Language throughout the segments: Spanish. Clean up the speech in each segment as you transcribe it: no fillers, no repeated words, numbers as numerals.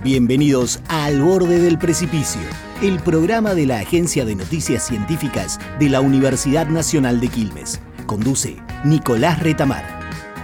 Bienvenidos a Al Borde del Precipicio, el programa de la Agencia de Noticias Científicas de la Universidad Nacional de Quilmes. Conduce Nicolás Retamar.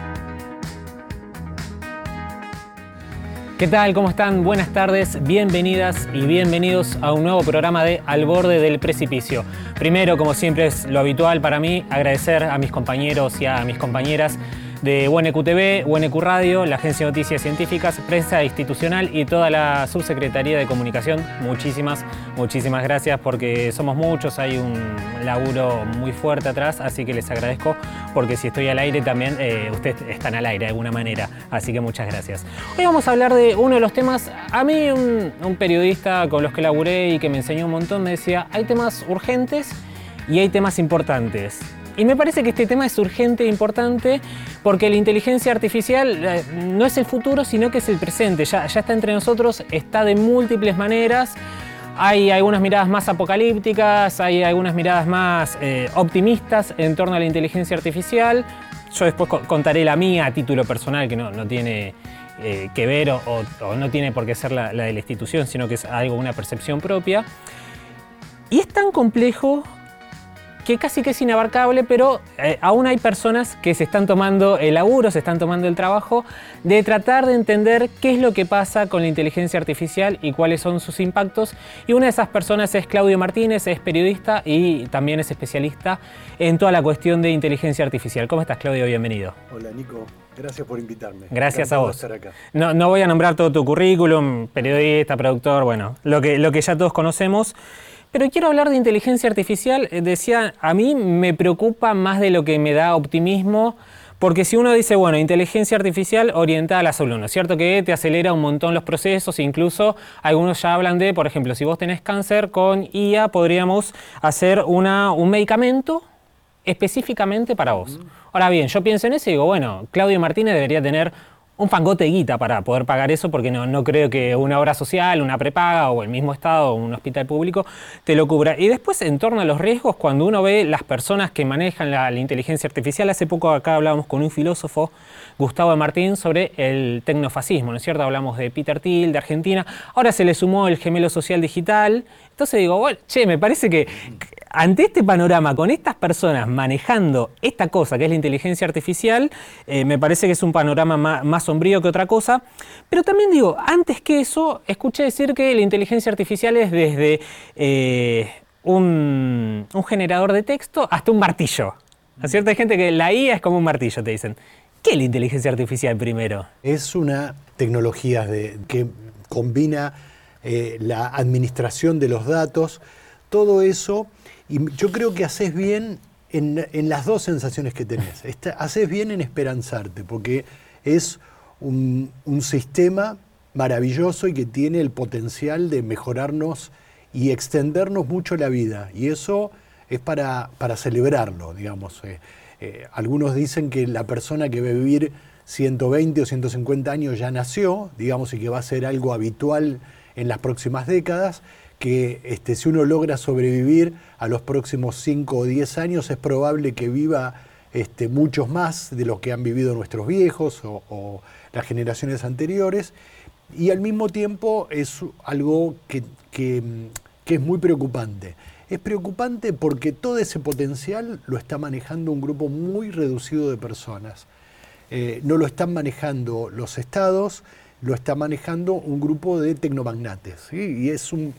¿Qué tal? ¿Cómo están? Buenas tardes, bienvenidas y bienvenidos a un nuevo programa de Al Borde del Precipicio. Primero, como siempre es lo habitual para mí, agradecer a mis compañeros y a mis compañeras de UNQ TV, UNQ Radio, la Agencia de Noticias Científicas, Prensa Institucional y toda la Subsecretaría de Comunicación. Muchísimas gracias porque somos muchos, hay un laburo muy fuerte atrás, así que les agradezco porque si estoy al aire también ustedes están al aire de alguna manera, así que muchas gracias. Hoy vamos a hablar de uno de los temas, a mí un periodista con los que laburé y que me enseñó un montón me decía, hay temas urgentes y hay temas importantes. Y me parece que este tema es urgente e importante porque la inteligencia artificial no es el futuro, sino que es el presente. Ya está entre nosotros, está de múltiples maneras. Hay algunas miradas más apocalípticas, hay algunas miradas más optimistas en torno a la inteligencia artificial. Yo después contaré la mía a título personal, que no tiene que ver o no tiene por qué ser la de la institución, sino que es algo, una percepción propia. Y es tan complejo que casi que es inabarcable, pero aún hay personas que se están tomando el laburo, se están tomando el trabajo de tratar de entender qué es lo que pasa con la inteligencia artificial y cuáles son sus impactos. Y una de esas personas es Claudio Martínez, es periodista y también es especialista en toda la cuestión de inteligencia artificial. ¿Cómo estás, Claudio? Bienvenido. Hola, Nico. Gracias por invitarme. Gracias a vos. Estar acá. No voy a nombrar todo tu currículum, periodista, productor, bueno, lo que ya todos conocemos. Pero quiero hablar de inteligencia artificial. Decía, a mí me preocupa más de lo que me da optimismo, porque si uno dice, bueno, inteligencia artificial orientada a la salud, ¿no es cierto? Que te acelera un montón los procesos, incluso algunos ya hablan de, por ejemplo, si vos tenés cáncer, con IA podríamos hacer un medicamento específicamente para vos. Ahora bien, yo pienso en eso y digo, bueno, Claudio Martínez debería tener un fangote de guita para poder pagar eso, porque no creo que una obra social, una prepaga o el mismo Estado o un hospital público te lo cubra. Y después, en torno a los riesgos, cuando uno ve las personas que manejan la inteligencia artificial, hace poco acá hablábamos con un filósofo, Gustavo de Martín, sobre el tecnofascismo, ¿no es cierto? Hablamos de Peter Thiel, de Argentina, ahora se le sumó el gemelo social digital. Entonces digo, bueno, me parece que ante este panorama, con estas personas manejando esta cosa que es la inteligencia artificial, me parece que es un panorama más sombrío que otra cosa. Pero también digo, antes que eso, escuché decir que la inteligencia artificial es desde un generador de texto hasta un martillo. ¿No es cierto? Hay gente que la IA es como un martillo, te dicen. ¿Qué es la inteligencia artificial primero? Es una tecnología que combina la administración de los datos, todo eso, y yo creo que haces bien en las dos sensaciones que tenés. Haces bien en esperanzarte, porque es un sistema maravilloso y que tiene el potencial de mejorarnos y extendernos mucho la vida, y eso es para celebrarlo, digamos. Algunos dicen que la persona que va a vivir 120 o 150 años ya nació, digamos, y que va a ser algo habitual en las próximas décadas, que si uno logra sobrevivir a los próximos 5 o 10 años, es probable que viva muchos más de los que han vivido nuestros viejos o las generaciones anteriores, y al mismo tiempo es algo que es muy preocupante. Es preocupante porque todo ese potencial lo está manejando un grupo muy reducido de personas. No lo están manejando los estados, lo está manejando un grupo de tecnomagnates, ¿sí? Y es un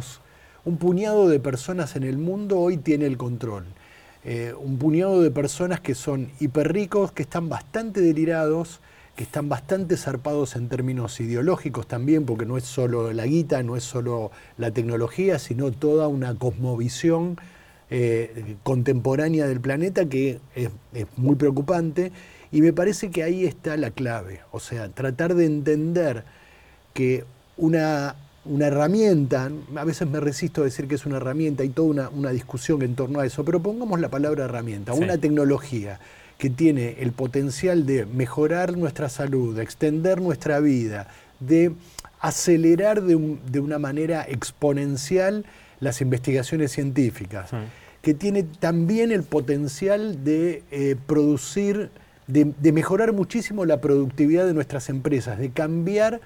puñado de personas en el mundo hoy tiene el control. Un puñado de personas que son hiperricos, que están bastante delirados, que están bastante zarpados en términos ideológicos también, porque no es solo la guita, no es solo la tecnología, sino toda una cosmovisión contemporánea del planeta que es muy preocupante, y me parece que ahí está la clave. O sea, tratar de entender que una herramienta, a veces me resisto a decir que es una herramienta, hay toda una discusión en torno a eso, pero pongamos la palabra herramienta, sí. Una tecnología que tiene el potencial de mejorar nuestra salud, de extender nuestra vida, de acelerar de una manera exponencial las investigaciones científicas, que tiene también el potencial de producir, de mejorar muchísimo la productividad de nuestras empresas, de cambiar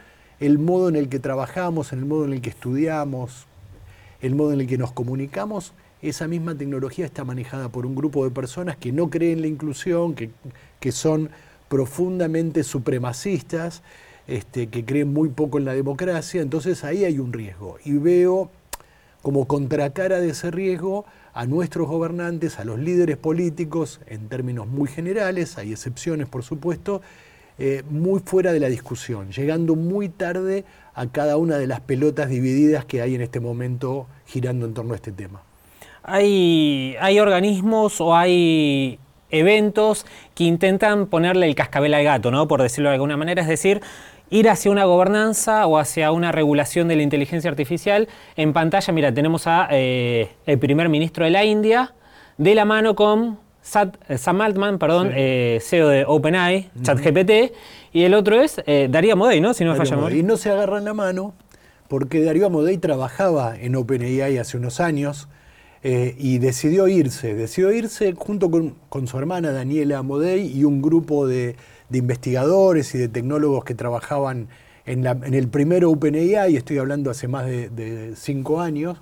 el modo en el que trabajamos, en el modo en el que estudiamos, el modo en el que nos comunicamos, esa misma tecnología está manejada por un grupo de personas que no creen en la inclusión, que son profundamente supremacistas, que creen muy poco en la democracia. Entonces ahí hay un riesgo. Y veo como contracara de ese riesgo a nuestros gobernantes, a los líderes políticos, en términos muy generales, hay excepciones por supuesto, muy fuera de la discusión, llegando muy tarde a cada una de las pelotas divididas que hay en este momento girando en torno a este tema. Hay organismos o hay eventos que intentan ponerle el cascabel al gato, ¿no? Por decirlo de alguna manera, es decir, ir hacia una gobernanza o hacia una regulación de la inteligencia artificial. En pantalla, mira, tenemos a el primer ministro de la India, de la mano con Sam Altman, CEO de OpenAI, ChatGPT, y el otro es Darío Amodei, ¿no? Si no falla mal. Y no se agarran la mano porque Darío Amodei trabajaba en OpenAI hace unos años y decidió irse junto con su hermana Daniela Amodei y un grupo de investigadores y de tecnólogos que trabajaban en el primer OpenAI, estoy hablando hace más de 5 años,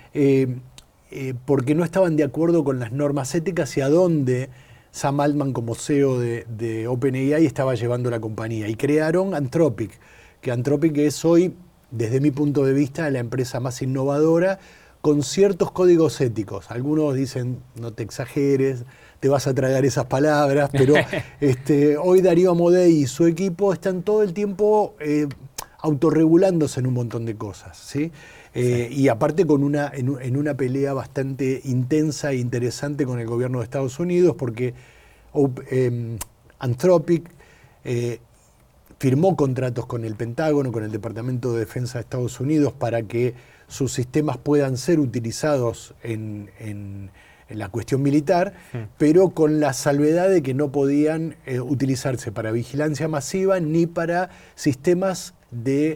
porque no estaban de acuerdo con las normas éticas y a dónde Sam Altman como CEO de OpenAI estaba llevando la compañía. Y crearon Anthropic, que Anthropic es hoy, desde mi punto de vista, la empresa más innovadora, con ciertos códigos éticos. Algunos dicen, no te exageres, te vas a tragar esas palabras, pero hoy Darío Amodei y su equipo están todo el tiempo autorregulándose en un montón de cosas, ¿sí? Y aparte en una pelea bastante intensa e interesante con el gobierno de Estados Unidos, porque Anthropic firmó contratos con el Pentágono, con el Departamento de Defensa de Estados Unidos, para que sus sistemas puedan ser utilizados en la cuestión militar, pero con la salvedad de que no podían utilizarse para vigilancia masiva ni para sistemas de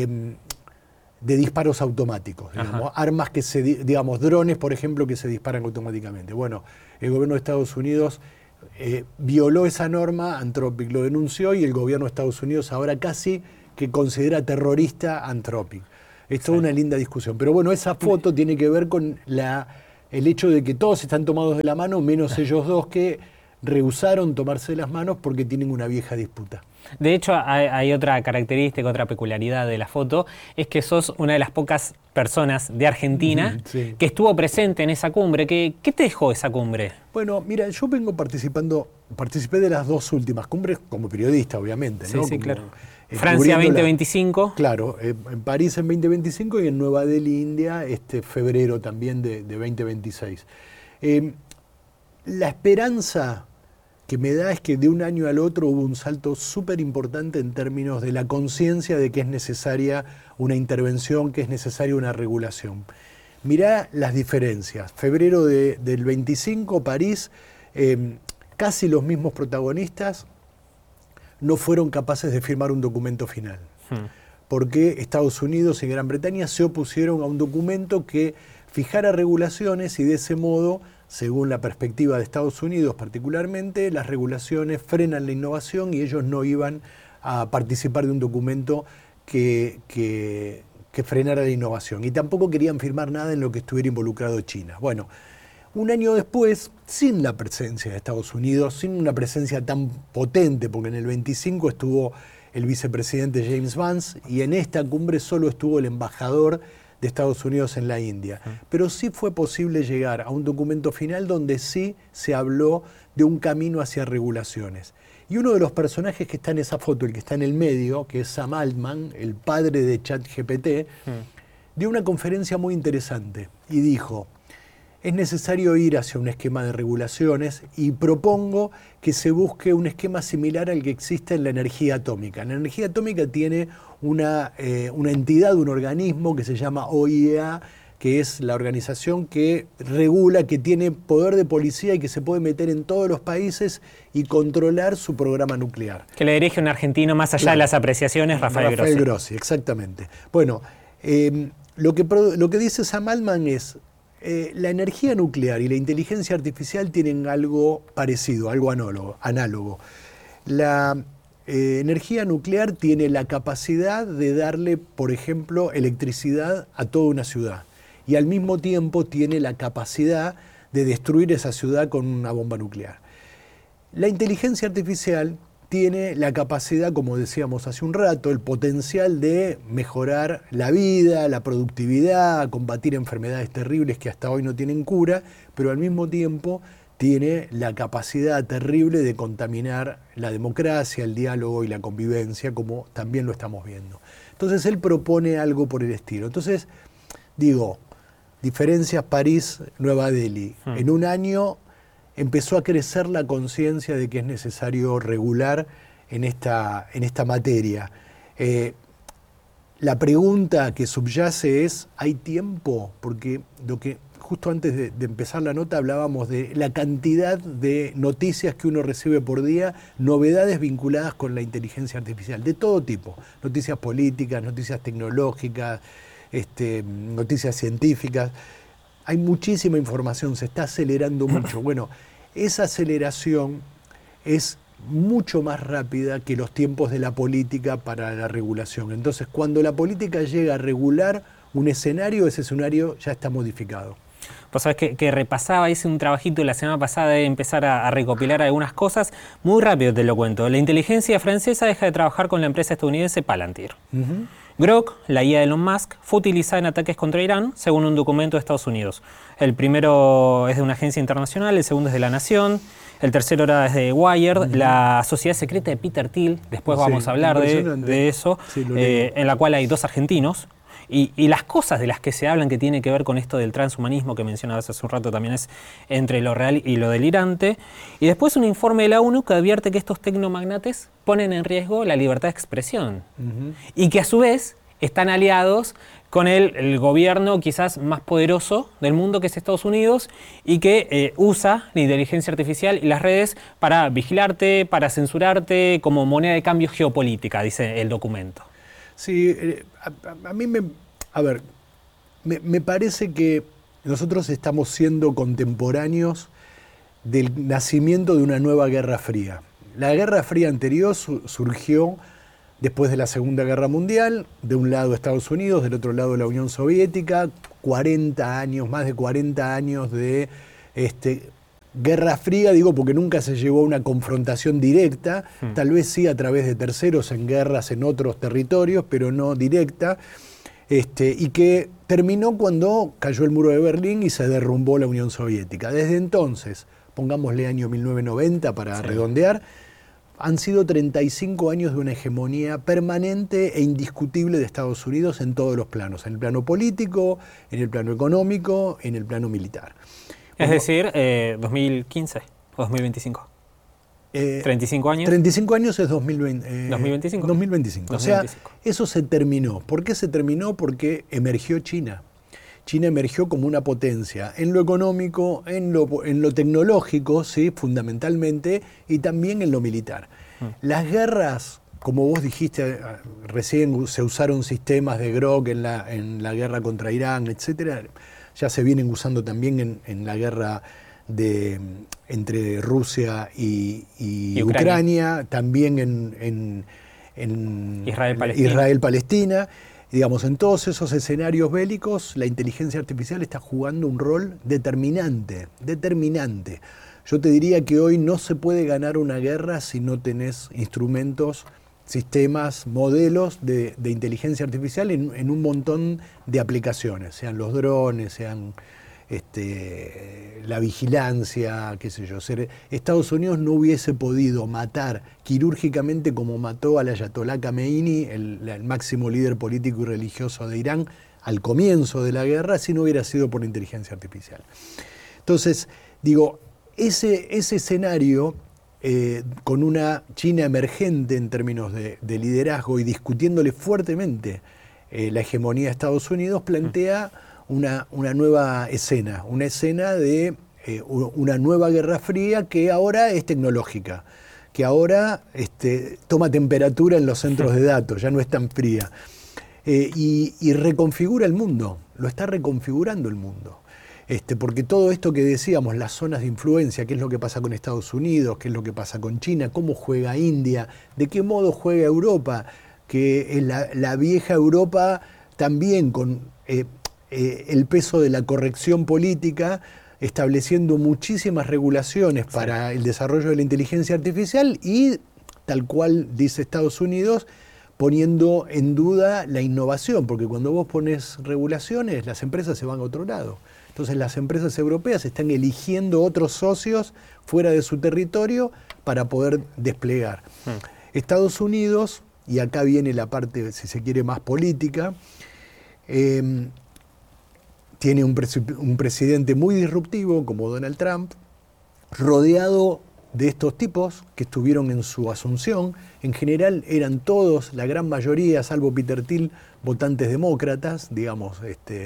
disparos automáticos, digamos, armas que drones, por ejemplo, que se disparan automáticamente. Bueno, el gobierno de Estados Unidos violó esa norma, Anthropic lo denunció y el gobierno de Estados Unidos ahora casi que considera terrorista a Anthropic. Es toda una linda discusión. Pero bueno, esa foto tiene que ver con el hecho de que todos están tomados de la mano, menos ellos dos que rehusaron tomarse las manos porque tienen una vieja disputa. De hecho, hay otra característica, otra peculiaridad de la foto, es que sos una de las pocas personas de Argentina que estuvo presente en esa cumbre. ¿Qué te dejó esa cumbre? Bueno, mira, yo vengo participé de las dos últimas cumbres como periodista, obviamente, ¿no? Sí, claro. Francia 2025. Claro, en París en 2025 y en Nueva Delhi, India, febrero también de 2026. La esperanza que me da es que de un año al otro hubo un salto súper importante en términos de la conciencia de que es necesaria una intervención, que es necesaria una regulación. Mirá las diferencias. Febrero del 25, París, casi los mismos protagonistas no fueron capaces de firmar un documento final, porque Estados Unidos y Gran Bretaña se opusieron a un documento que fijara regulaciones y de ese modo, según la perspectiva de Estados Unidos particularmente, las regulaciones frenan la innovación y ellos no iban a participar de un documento que frenara la innovación. Y tampoco querían firmar nada en lo que estuviera involucrado China. Bueno, un año después, sin la presencia de Estados Unidos, sin una presencia tan potente, porque en el 25 estuvo el vicepresidente James Vance y en esta cumbre solo estuvo el embajador de Estados Unidos en la India. Pero sí fue posible llegar a un documento final donde sí se habló de un camino hacia regulaciones. Y uno de los personajes que está en esa foto, el que está en el medio, que es Sam Altman, el padre de ChatGPT, dio una conferencia muy interesante y dijo: es necesario ir hacia un esquema de regulaciones y propongo que se busque un esquema similar al que existe en la energía atómica. La energía atómica tiene una entidad, un organismo que se llama OIEA, que es la organización que regula, que tiene poder de policía y que se puede meter en todos los países y controlar su programa nuclear. Que le dirige un argentino más allá de las apreciaciones, Rafael Grossi. Exactamente. Bueno, lo que dice Sam Altman es: la energía nuclear y la inteligencia artificial tienen algo parecido, algo análogo. energía nuclear tiene la capacidad de darle, por ejemplo, electricidad a toda una ciudad. Y al mismo tiempo tiene la capacidad de destruir esa ciudad con una bomba nuclear. La inteligencia artificial tiene la capacidad, como decíamos hace un rato, el potencial de mejorar la vida, la productividad, combatir enfermedades terribles que hasta hoy no tienen cura, pero al mismo tiempo tiene la capacidad terrible de contaminar la democracia, el diálogo y la convivencia, como también lo estamos viendo. Entonces él propone algo por el estilo. Entonces, digo, diferencias París-Nueva Delhi. En un año empezó a crecer la conciencia de que es necesario regular en esta materia. La pregunta que subyace es, ¿hay tiempo? Porque lo que justo antes de empezar la nota hablábamos de la cantidad de noticias que uno recibe por día, novedades vinculadas con la inteligencia artificial, de todo tipo, noticias políticas, noticias tecnológicas, noticias científicas. Hay muchísima información, se está acelerando mucho. Bueno, esa aceleración es mucho más rápida que los tiempos de la política para la regulación. Entonces, cuando la política llega a regular un escenario, ese escenario ya está modificado. Pues sabes que repasaba, hice un trabajito la semana pasada de empezar a recopilar algunas cosas. Muy rápido te lo cuento. La inteligencia francesa deja de trabajar con la empresa estadounidense Palantir. Grok, la IA de Elon Musk, fue utilizada en ataques contra Irán, según un documento de Estados Unidos. El primero es de una agencia internacional, el segundo es de La Nación, el tercero era desde Wired, la sociedad secreta de Peter Thiel, después vamos a hablar de eso, en la cual hay 2 argentinos. Y las cosas de las que se hablan que tiene que ver con esto del transhumanismo que mencionabas hace un rato también es entre lo real y lo delirante. Y después un informe de la ONU que advierte que estos tecnomagnates ponen en riesgo la libertad de expresión. Y que a su vez están aliados con el gobierno quizás más poderoso del mundo, que es Estados Unidos, y que usa la inteligencia artificial y las redes para vigilarte, para censurarte, como moneda de cambio geopolítica, dice el documento. Sí, a mí me parece que nosotros estamos siendo contemporáneos del nacimiento de una nueva Guerra Fría. La Guerra Fría anterior surgió después de la Segunda Guerra Mundial, de un lado Estados Unidos, del otro lado la Unión Soviética, 40 años, más de 40 años de Guerra Fría, digo, porque nunca se llegó a una confrontación directa, tal vez sí a través de terceros en guerras en otros territorios, pero no directa, y que terminó cuando cayó el muro de Berlín y se derrumbó la Unión Soviética. Desde entonces, pongámosle año 1990 para redondear, han sido 35 años de una hegemonía permanente e indiscutible de Estados Unidos en todos los planos, en el plano político, en el plano económico, en el plano militar. Es decir, 2015 o 2025. 35 años. 35 años es 2020, 2025. 2025. O sea, eso se terminó. ¿Por qué se terminó? Porque emergió China. China emergió como una potencia en lo económico, en lo tecnológico, ¿sí? Fundamentalmente, y también en lo militar. Las guerras, como vos dijiste, recién se usaron sistemas de Grok en la guerra contra Irán, etcétera. Ya se vienen usando también en la guerra entre Rusia y Ucrania, también en Israel-Palestina. Digamos, en todos esos escenarios bélicos, la inteligencia artificial está jugando un rol determinante. Yo te diría que hoy no se puede ganar una guerra si no tenés instrumentos, sistemas, modelos de inteligencia artificial en un montón de aplicaciones, sean los drones, sean la vigilancia, qué sé yo. Estados Unidos no hubiese podido matar quirúrgicamente como mató al Ayatollah Khomeini, el máximo líder político y religioso de Irán, al comienzo de la guerra, si no hubiera sido por la inteligencia artificial. Entonces, digo, ese escenario, con una China emergente en términos de liderazgo y discutiéndole fuertemente la hegemonía de Estados Unidos, plantea una nueva escena, una escena de una nueva Guerra Fría que ahora es tecnológica, que ahora toma temperatura en los centros de datos, ya no es tan fría, y reconfigura el mundo, lo está reconfigurando el mundo. Porque todo esto que decíamos, las zonas de influencia, qué es lo que pasa con Estados Unidos, qué es lo que pasa con China, cómo juega India, de qué modo juega Europa, que la vieja Europa también con el peso de la corrección política, estableciendo muchísimas regulaciones para el desarrollo de la inteligencia artificial y, tal cual dice Estados Unidos, poniendo en duda la innovación, porque cuando vos pones regulaciones, las empresas se van a otro lado. Entonces las empresas europeas están eligiendo otros socios fuera de su territorio para poder desplegar. Estados Unidos, y acá viene la parte, si se quiere, más política, tiene un presidente muy disruptivo como Donald Trump, rodeado de estos tipos que estuvieron en su asunción. En general eran todos, la gran mayoría, salvo Peter Thiel, votantes demócratas, digamos,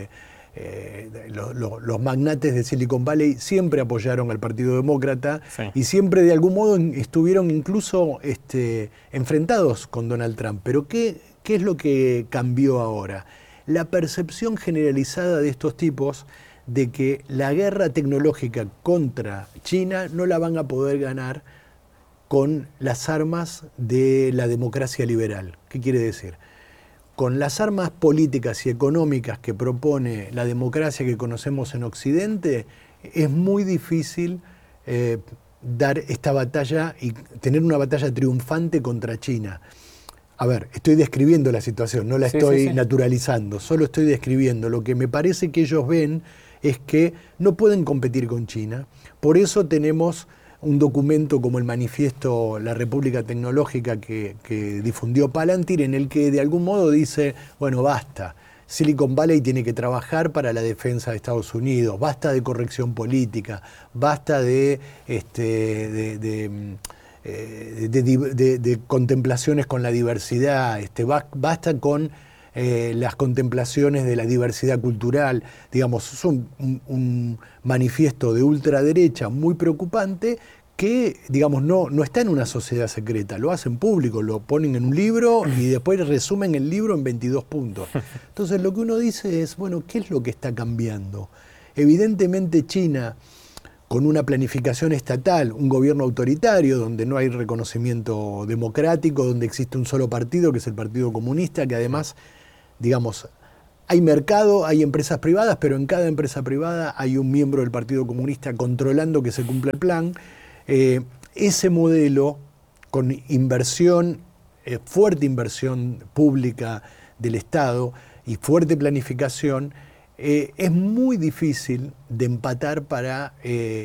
los magnates de Silicon Valley siempre apoyaron al Partido Demócrata y siempre de algún modo estuvieron incluso enfrentados con Donald Trump. Pero ¿qué es lo que cambió ahora? La percepción generalizada de estos tipos de que la guerra tecnológica contra China no la van a poder ganar con las armas de la democracia liberal. ¿Qué quiere decir? Con las armas políticas y económicas que propone la democracia que conocemos en Occidente, es muy difícil dar esta batalla y tener una batalla triunfante contra China. A ver, estoy describiendo la situación, no la estoy naturalizando, solo estoy describiendo. Lo que me parece que ellos ven es que no pueden competir con China. Por eso tenemos un documento como el manifiesto La República Tecnológica que difundió Palantir, en el que de algún modo dice, bueno, basta, Silicon Valley tiene que trabajar para la defensa de Estados Unidos, basta de corrección política, basta de contemplaciones con la diversidad, basta con las contemplaciones de la diversidad cultural. Digamos, es un manifiesto de ultraderecha muy preocupante que, digamos, no está en una sociedad secreta, lo hacen público, lo ponen en un libro y después resumen el libro en 22 puntos. Entonces lo que uno dice es, bueno, ¿qué es lo que está cambiando? Evidentemente China, con una planificación estatal, un gobierno autoritario, donde no hay reconocimiento democrático, donde existe un solo partido, que es el Partido Comunista, que además, digamos, hay mercado, hay empresas privadas, pero en cada empresa privada hay un miembro del Partido Comunista controlando que se cumpla el plan. Ese modelo, con inversión, fuerte inversión pública del Estado y fuerte planificación, es muy difícil de empatar para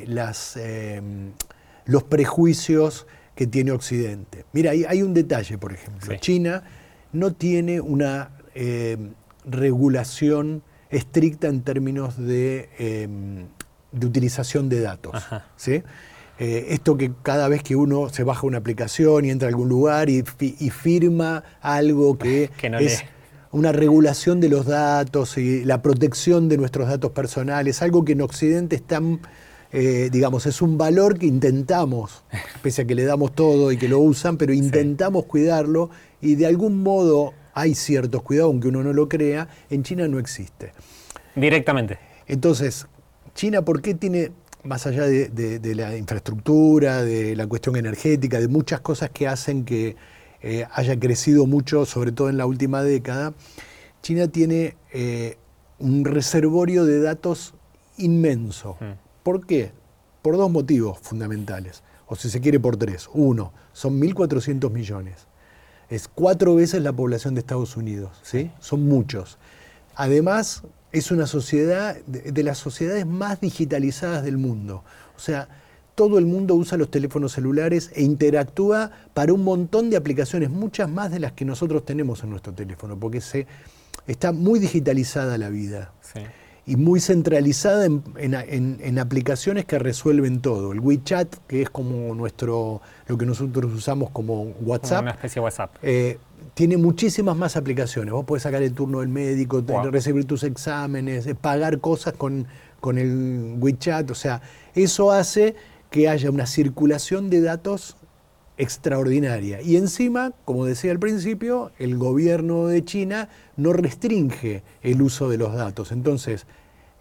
los prejuicios que tiene Occidente. Mira, hay un detalle, por ejemplo. Sí. China no tiene una regulación estricta en términos de utilización de datos. ¿Sí? Esto que cada vez que uno se baja una aplicación y entra a algún lugar y firma algo que no es una regulación de los datos y la protección de nuestros datos personales, algo que en Occidente es tan, digamos, es un valor que intentamos, pese a que le damos todo y que lo usan, pero intentamos cuidarlo y de algún modo hay ciertos cuidados, aunque uno no lo crea, en China no existe. Directamente. Entonces, China, ¿por qué tiene, más allá de la infraestructura, de la cuestión energética, de muchas cosas que hacen que haya crecido mucho, sobre todo en la última década, China tiene un reservorio de datos inmenso. ¿Por qué? Por dos motivos fundamentales, o si se quiere por tres. Uno, son 1.400 millones. Es 4 veces la población de Estados Unidos, ¿sí? Son muchos. Además, es una sociedad de las sociedades más digitalizadas del mundo. O sea, todo el mundo usa los teléfonos celulares e interactúa para un montón de aplicaciones, muchas más de las que nosotros tenemos en nuestro teléfono, porque está muy digitalizada la vida. Sí. Y muy centralizada en aplicaciones que resuelven todo. El WeChat, que es como lo que nosotros usamos como WhatsApp. Como una especie de WhatsApp. Tiene muchísimas más aplicaciones. Vos podés sacar el turno del médico, recibir tus exámenes, pagar cosas con el WeChat. O sea, eso hace que haya una circulación de datos extraordinaria. Y encima, como decía al principio, el gobierno de China no restringe el uso de los datos. Entonces,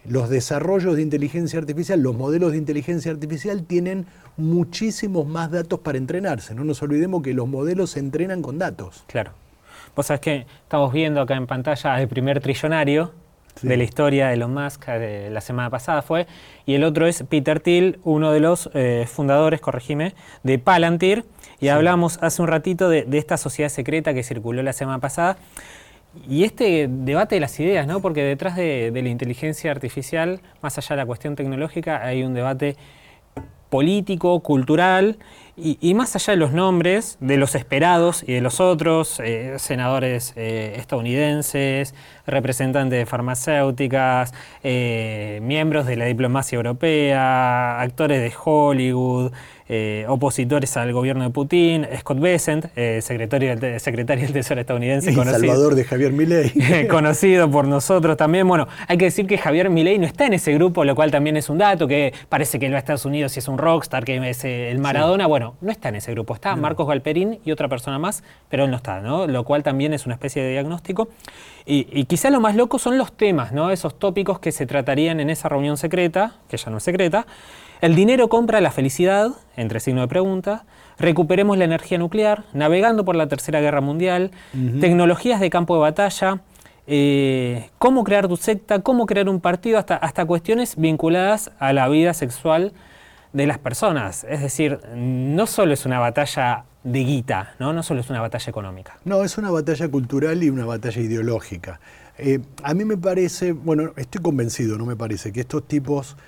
los desarrollos de inteligencia artificial, los modelos de inteligencia artificial tienen muchísimos más datos para entrenarse. No nos olvidemos que los modelos se entrenan con datos. Claro. Vos sabés que estamos viendo acá en pantalla el primer trillonario de la historia de Elon Musk, de la semana pasada fue, y el otro es Peter Thiel, uno de los fundadores, corregime, de Palantir, y hablamos hace un ratito de esta sociedad secreta que circuló la semana pasada, y este debate de las ideas, ¿no? Porque detrás de la inteligencia artificial, más allá de la cuestión tecnológica, hay un debate político, cultural, y más allá de los nombres, de los esperados y de los otros, senadores estadounidenses, representantes de farmacéuticas, miembros de la diplomacia europea, actores de Hollywood, opositores al gobierno de Putin, Scott Bessent, secretario del Tesoro estadounidense, y Salvador de Javier Milei. Conocido por nosotros también. Bueno, hay que decir que Javier Milei no está en ese grupo, lo cual también es un dato, que parece que él va a Estados Unidos y es un rockstar, que es el Maradona. Sí. Bueno, no está en ese grupo, está Marcos Galperín y otra persona más, pero él no está, ¿no? Lo cual también es una especie de diagnóstico. Y quizá lo más loco son los temas, ¿no? Esos tópicos que se tratarían en esa reunión secreta, que ya no es secreta. El dinero compra la felicidad, entre signo de pregunta. Recuperemos la energía nuclear, navegando por la Tercera Guerra Mundial, tecnologías de campo de batalla, cómo crear tu secta, cómo crear un partido, hasta cuestiones vinculadas a la vida sexual de las personas. Es decir, no solo es una batalla de guita, no solo es una batalla económica. No, es una batalla cultural y una batalla ideológica. A mí me parece, bueno, estoy convencido, no me parece, que estos tipos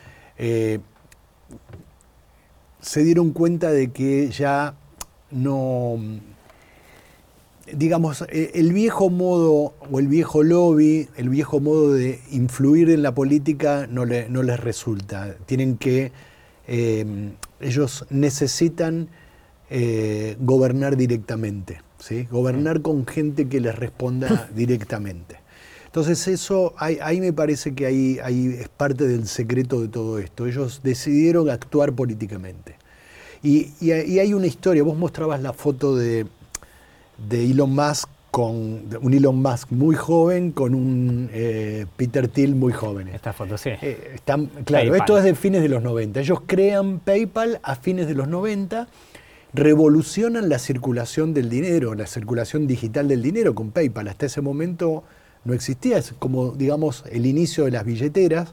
se dieron cuenta de que ya no, digamos, el viejo modo o el viejo lobby, el viejo modo de influir en la política no les resulta. Tienen que, ellos necesitan gobernar directamente, ¿sí? Gobernar con gente que les responda directamente. Entonces eso, ahí me parece que ahí es parte del secreto de todo esto. Ellos decidieron actuar políticamente. Y hay una historia, vos mostrabas la foto de Elon Musk, un Elon Musk muy joven con un Peter Thiel muy joven. Esta foto, sí. Claro, PayPal. Esto es de fines de los 90. Ellos crean PayPal a fines de los 90, revolucionan la circulación del dinero, la circulación digital del dinero con PayPal. Hasta ese momento no existía, es como, digamos, el inicio de las billeteras.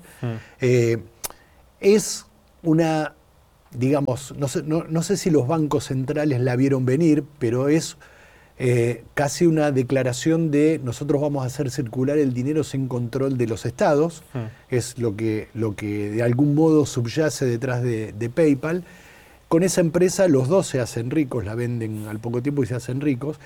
Es una, digamos, no sé si los bancos centrales la vieron venir, pero es casi una declaración de nosotros vamos a hacer circular el dinero sin control de los estados. Es lo que de algún modo subyace detrás de PayPal. Con esa empresa los dos se hacen ricos, la venden al poco tiempo y se hacen ricos.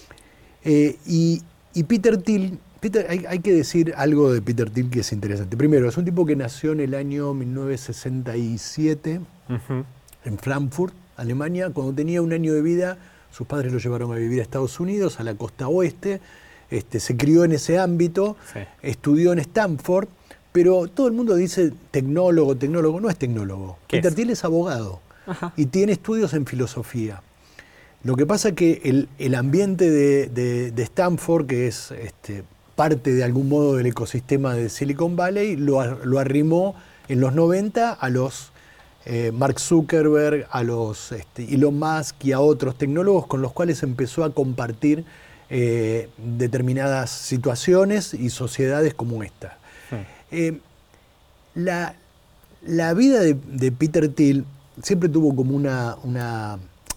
Y Peter Thiel, hay que decir algo de Peter Thiel que es interesante. Primero, es un tipo que nació en el año 1967 en Frankfurt, Alemania. Cuando tenía un año de vida, sus padres lo llevaron a vivir a Estados Unidos, a la costa oeste. Se crió en ese ámbito, estudió en Stanford, pero todo el mundo dice tecnólogo, no es tecnólogo. Peter Thiel es abogado y tiene estudios en filosofía. Lo que pasa es que el ambiente de Stanford, que es parte de algún modo del ecosistema de Silicon Valley, lo arrimó en los 90 a los Mark Zuckerberg, a los Elon Musk y a otros tecnólogos con los cuales empezó a compartir determinadas situaciones y sociedades como esta. La vida de Peter Thiel siempre tuvo como una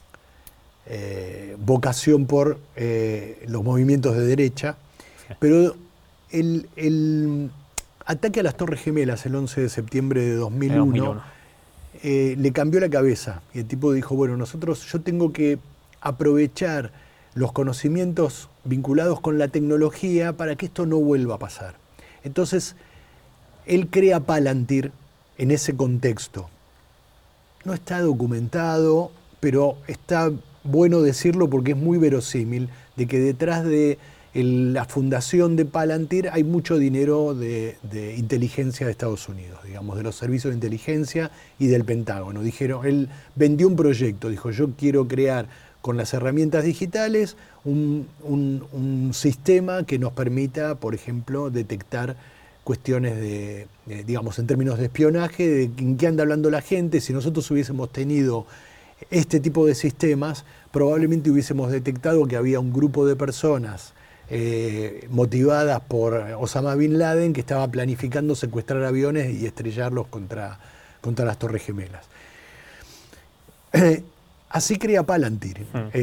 vocación por los movimientos de derecha, pero el ataque a las Torres Gemelas el 11 de septiembre de 2001 le cambió la cabeza y el tipo dijo, bueno, yo tengo que aprovechar los conocimientos vinculados con la tecnología para que esto no vuelva a pasar. Entonces, él crea Palantir en ese contexto. No está documentado, pero está bueno decirlo porque es muy verosímil de que detrás de la fundación de Palantir hay mucho dinero de inteligencia de Estados Unidos, digamos, de los servicios de inteligencia y del Pentágono. Él vendió un proyecto, dijo, yo quiero crear con las herramientas digitales un sistema que nos permita, por ejemplo, detectar cuestiones digamos, en términos de espionaje, de en qué anda hablando la gente. Si nosotros hubiésemos tenido este tipo de sistemas, probablemente hubiésemos detectado que había un grupo de personas motivadas por Osama Bin Laden que estaba planificando secuestrar aviones y estrellarlos contra las Torres Gemelas. Así crea Palantir.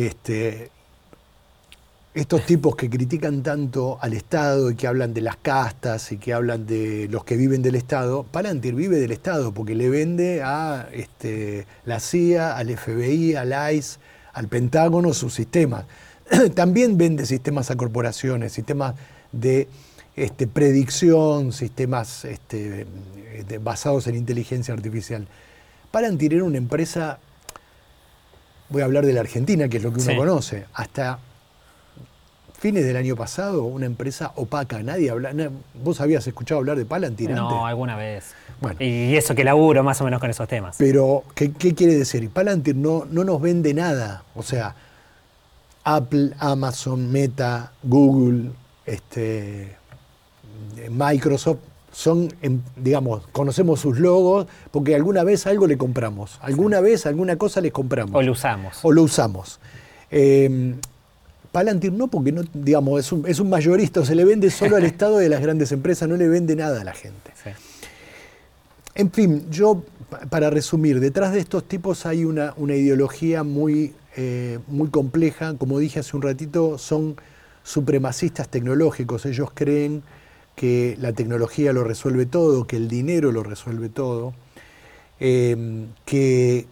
Estos tipos que critican tanto al Estado y que hablan de las castas y que hablan de los que viven del Estado, Palantir vive del Estado porque le vende a la CIA, al FBI, al ICE, al Pentágono sus sistemas. También vende sistemas a corporaciones, sistemas de predicción, sistemas basados en inteligencia artificial. Palantir era una empresa, voy a hablar de la Argentina, que es lo que uno conoce, hasta fines del año pasado, una empresa opaca. Nadie habla. ¿Vos habías escuchado hablar de Palantir antes? No, alguna vez. Bueno. Y eso que laburo más o menos con esos temas. Pero, ¿qué quiere decir? Palantir no nos vende nada. O sea, Apple, Amazon, Meta, Google, Microsoft, digamos, conocemos sus logos porque alguna vez algo le compramos. Alguna vez alguna cosa les compramos. O lo usamos. O lo usamos. Palantir no, porque no, digamos, es un mayorista, se le vende solo al Estado de las grandes empresas, no le vende nada a la gente. Sí. En fin, yo, para resumir, detrás de estos tipos hay una ideología muy compleja. Como dije hace un ratito, son supremacistas tecnológicos. Ellos creen que la tecnología lo resuelve todo, que el dinero lo resuelve todo, que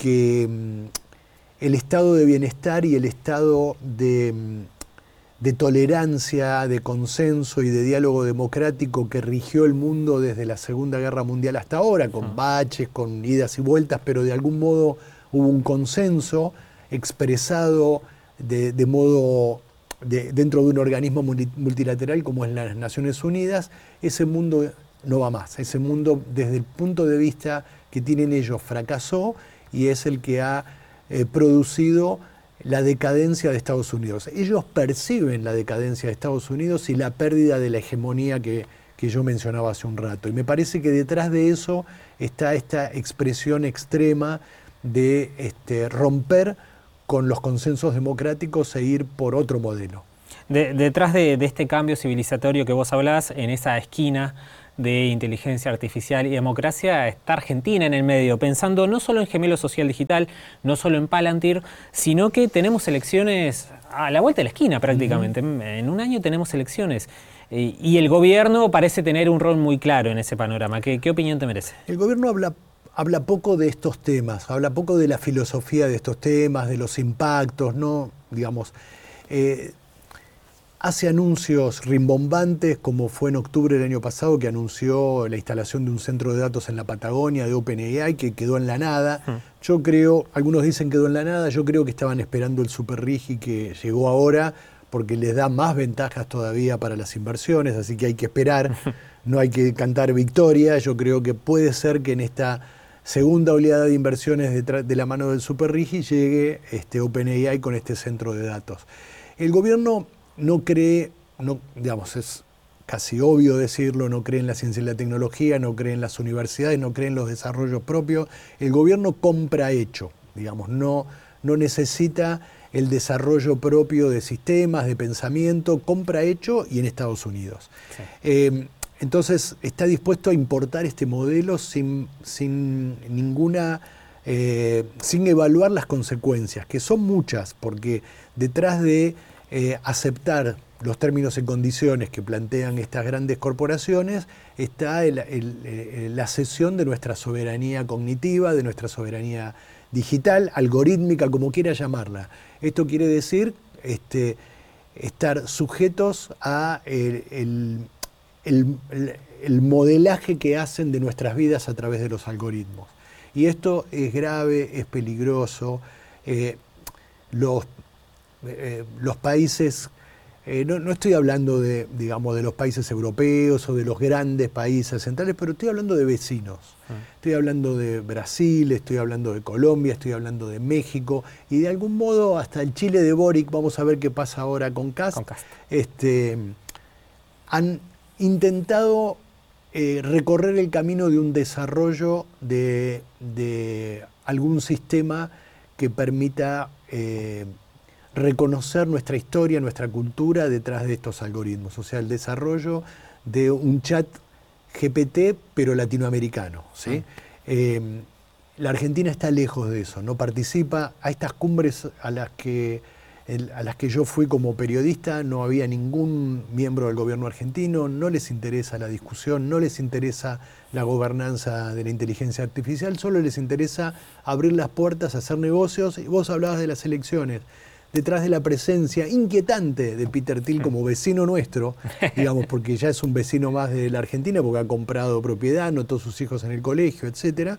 el estado de bienestar y el estado de tolerancia, de consenso y de diálogo democrático que rigió el mundo desde la Segunda Guerra Mundial hasta ahora, con baches, con idas y vueltas, pero de algún modo hubo un consenso expresado dentro de un organismo multilateral como es las Naciones Unidas. Ese mundo no va más. Ese mundo, desde el punto de vista que tienen ellos, fracasó y es el que ha producido la decadencia de Estados Unidos. Ellos perciben la decadencia de Estados Unidos y la pérdida de la hegemonía que yo mencionaba hace un rato. Y me parece que detrás de eso está esta expresión extrema de romper con los consensos democráticos e ir por otro modelo. Detrás de este cambio civilizatorio que vos hablás, en esa esquina de inteligencia artificial y democracia, está Argentina en el medio, pensando no solo en Gemelo Social Digital, no solo en Palantir, sino que tenemos elecciones a la vuelta de la esquina prácticamente. En un año tenemos elecciones. Y el gobierno parece tener un rol muy claro en ese panorama. ¿Qué opinión te merece? El gobierno habla poco de estos temas, habla poco de la filosofía de estos temas, de los impactos, ¿no? Digamos, hace anuncios rimbombantes, como fue en octubre del año pasado, que anunció la instalación de un centro de datos en la Patagonia de OpenAI, que quedó en la nada. Yo creo, algunos dicen quedó en la nada, yo creo que estaban esperando el Super Rigi que llegó ahora, porque les da más ventajas todavía para las inversiones, así que hay que esperar, no hay que cantar victoria. Yo creo que puede ser que en esta segunda oleada de inversiones de la mano del Super Rigi llegue OpenAI con este centro de datos. El gobierno no cree, digamos, es casi obvio decirlo, no cree en la ciencia y la tecnología, no cree en las universidades, no cree en los desarrollos propios. El gobierno compra hecho, digamos, no necesita el desarrollo propio de sistemas, de pensamiento, compra hecho y en Estados Unidos. Sí. Entonces está dispuesto a importar este modelo sin evaluar las consecuencias, que son muchas, porque detrás de aceptar los términos y condiciones que plantean estas grandes corporaciones está la cesión de nuestra soberanía cognitiva, de nuestra soberanía digital, algorítmica, como quiera llamarla. Esto quiere decir estar sujetos a el modelaje que hacen de nuestras vidas a través de los algoritmos. Y esto es grave, es peligroso. Los países, no estoy hablando de los países europeos o de los grandes países centrales, pero estoy hablando de vecinos. Estoy hablando de Brasil, estoy hablando de Colombia, estoy hablando de México y de algún modo hasta el Chile de Boric. Vamos a ver qué pasa ahora con Kast. Han intentado recorrer el camino de un desarrollo de algún sistema que permita reconocer nuestra historia, nuestra cultura detrás de estos algoritmos. O sea, el desarrollo de un chat GPT, pero latinoamericano, ¿sí? La Argentina está lejos de eso, no participa. A estas cumbres a las que yo fui como periodista no había ningún miembro del gobierno argentino, no les interesa la discusión, no les interesa la gobernanza de la inteligencia artificial, solo les interesa abrir las puertas, hacer negocios. Y vos hablabas de las elecciones. Detrás de la presencia inquietante de Peter Thiel como vecino nuestro, digamos, porque ya es un vecino más de la Argentina, porque ha comprado propiedad, anotó sus hijos en el colegio, etcétera,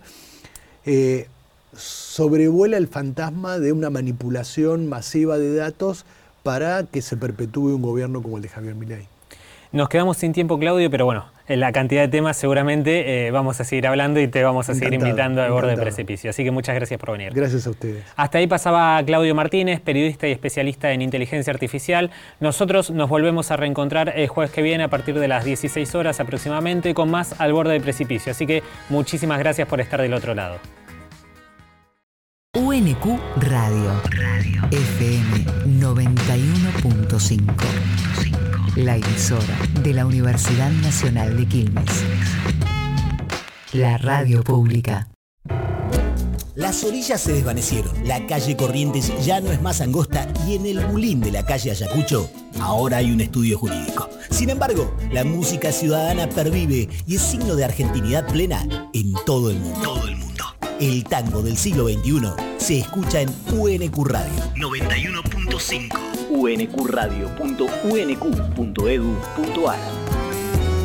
sobrevuela el fantasma de una manipulación masiva de datos para que se perpetúe un gobierno como el de Javier Milei. Nos quedamos sin tiempo, Claudio, pero bueno, en la cantidad de temas seguramente vamos a seguir hablando y te vamos a seguir invitando al borde del precipicio. Así que muchas gracias por venir. Gracias a ustedes. Hasta ahí pasaba Claudio Martínez, periodista y especialista en inteligencia artificial. Nosotros nos volvemos a reencontrar el jueves que viene a partir de las 16 horas aproximadamente con más Al Borde del Precipicio. Así que muchísimas gracias por estar del otro lado. UNQ Radio FM 91.5. La emisora de la Universidad Nacional de Quilmes. La radio pública. Las orillas se desvanecieron, la calle Corrientes ya no es más angosta y en el bulín de la calle Ayacucho ahora hay un estudio jurídico. Sin embargo, la música ciudadana pervive y es signo de argentinidad plena en todo el mundo. El tango del siglo XXI se escucha en UNQ Radio 91.5. unqradio.unq.edu.ar